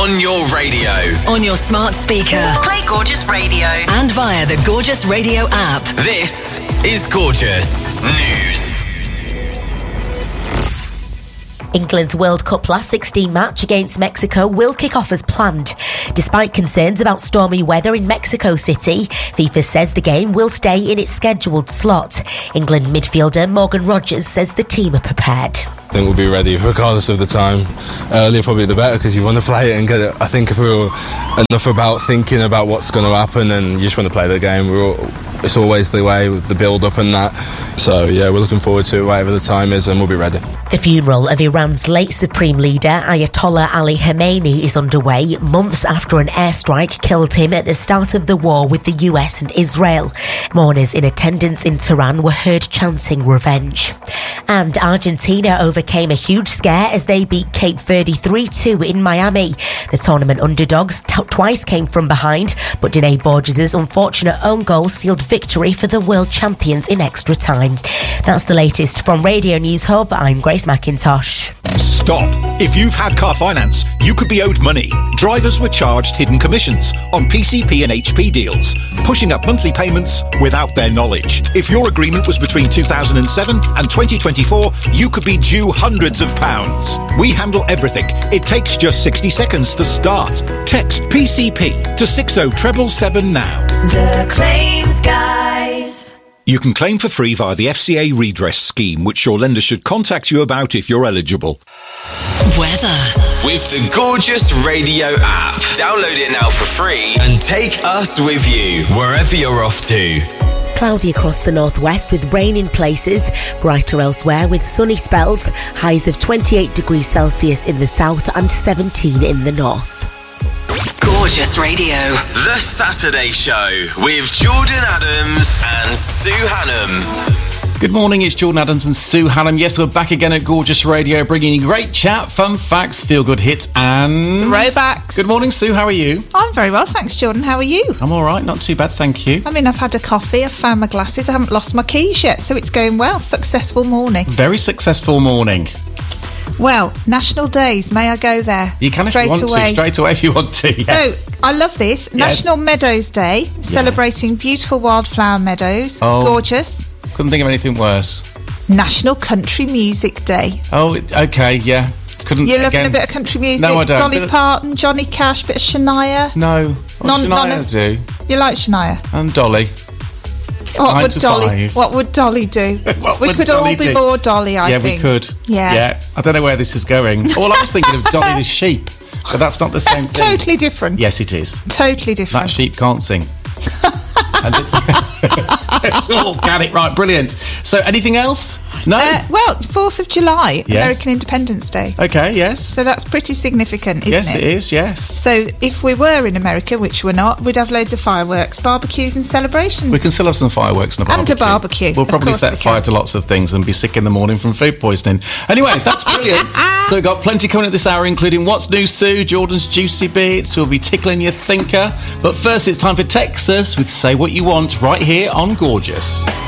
On your radio. On your smart speaker. Play Gorgeous Radio. And via the Gorgeous Radio app. This is Gorgeous News. England's World Cup last 16 match against Mexico will kick off as planned. Despite concerns about stormy weather in Mexico City, FIFA says the game will stay in its scheduled slot. England midfielder Morgan Rogers says the team are prepared. I think we'll be ready regardless of the time. Earlier probably the better because you want to play it and get it. I think if we're enough about thinking about what's going to happen and you just want to play the game, it's always the way with the build-up and that. So yeah, we're looking forward to it, whatever the time is, and we'll be ready. The funeral of Iran's late supreme leader Ayatollah Ali Khamenei is underway months after an airstrike killed him at the start of the war with the US and Israel. Mourners in attendance in Tehran were heard chanting revenge. And Argentina overcame a huge scare as they beat Cape Verde 3-2 in Miami. The tournament underdogs twice came from behind, but Danae Borges' unfortunate own goal sealed victory for the world champions in extra time. That's the latest from Radio News Hub. I'm Grace McIntosh. Stop. If you've had car finance, you could be owed money. Drivers were charged hidden commissions on PCP and HP deals, pushing up monthly payments without their knowledge. If your agreement was between 2007 and 2024, you could be due hundreds of pounds. We handle everything. It takes just 60 seconds to start. Text PCP to 60777 now. The Claims Guys. You can claim for free via the FCA redress scheme, which your lender should contact you about if you're eligible. Weather. With the Gorgeous Radio app. Download it now for free and take us with you wherever you're off to. Cloudy across the northwest with rain in places, brighter elsewhere with sunny spells, highs of 28 degrees Celsius in the south and 17 in the north. Gorgeous Radio. The Saturday Show with Jordan Adams and Sue Hannam. Good morning, it's Jordan Adams and Sue Hannam. Yes, we're back again at Gorgeous Radio, bringing you great chat, fun facts, feel-good hits and... throwbacks. Good morning, Sue, how are you? I'm very well, thanks, Jordan. How are you? I'm all right, not too bad, thank you. I mean, I've had a coffee, I've found my glasses, I haven't lost my keys yet, so it's going well. Successful morning. Very successful morning. Well, National Days, may I go there? You can straight if you want to, straight away if you want to, yes. So, I love this. National Meadows Day, celebrating beautiful wildflower meadows. Oh, gorgeous. Couldn't think of anything worse. National Country Music Day. Oh, okay, yeah. You're loving a bit of country music? No, I don't. Dolly Parton, Johnny Cash, bit of Shania? No. What does Shania do? You like Shania? And Dolly. What would Dolly do? We could all be more Dolly, I think. Yeah, we could. Yeah. I don't know where this is going. All I was thinking of Dolly the sheep, but that's not the same thing. Totally different. Yes, it is. Totally different. That sheep can't sing. It's all got it right, brilliant. So, anything else? No? Well, 4th of July, American Independence Day. Okay, yes. So that's pretty significant, isn't it? Yes, it is, yes. So if we were in America, which we're not, we'd have loads of fireworks, barbecues and celebrations. We can still have some fireworks and a barbecue. And a barbecue. We'll probably set fire to lots of things and be sick in the morning from food poisoning. Anyway, that's brilliant. So we've got plenty coming at this hour, including What's New, Sue, Jordan's Juicy Bits. We'll be tickling your thinker. But first, it's time for Texas with Say What You Want right here on Gorgeous.